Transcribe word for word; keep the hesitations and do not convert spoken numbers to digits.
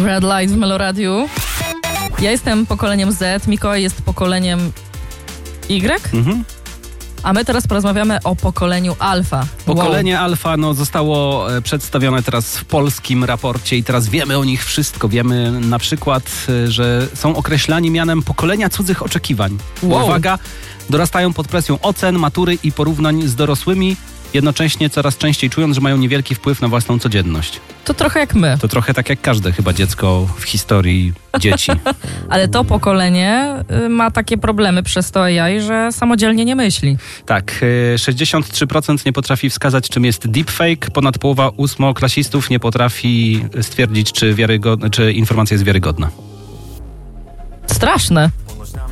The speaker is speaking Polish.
Red Light w Meloradiu. Ja jestem pokoleniem Z, Mikołaj jest pokoleniem Y. Mhm. A my teraz porozmawiamy o pokoleniu Alfa. Pokolenie wow. Alfa no, zostało przedstawione teraz w polskim raporcie i teraz wiemy o nich wszystko. Wiemy na przykład, że są określani mianem pokolenia cudzych oczekiwań. Wow. Uwaga, dorastają pod presją ocen, matury i porównań z dorosłymi, jednocześnie coraz częściej czując, że mają niewielki wpływ na własną codzienność. To trochę jak my. To trochę tak jak każde chyba dziecko w historii dzieci. Ale to pokolenie y, ma takie problemy przez to A I, że samodzielnie nie myśli. Tak, sześćdziesiąt trzy procent nie potrafi wskazać, czym jest deepfake. Ponad połowa ósmoklasistów nie potrafi stwierdzić, czy, wiarygodne, czy informacja jest wiarygodna. Straszne.